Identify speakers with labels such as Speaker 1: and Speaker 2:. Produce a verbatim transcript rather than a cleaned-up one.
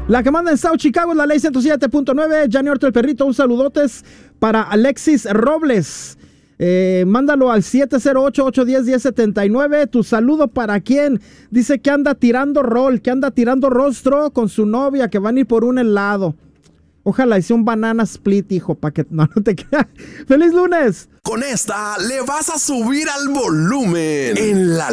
Speaker 1: La que manda en South Chicago es la ley ciento siete punto nueve. Gianni Orto el Perrito, un saludotes para Alexis Robles. Eh, mándalo al siete cero ocho, ocho uno cero, uno cero siete nueve. Tu saludo para quién. Dice que anda tirando rol, que anda tirando rostro con su novia, que van a ir por un helado. Ojalá hice un banana split, hijo, para que no, no te quede. ¡Feliz lunes!
Speaker 2: Con esta le vas a subir al volumen en la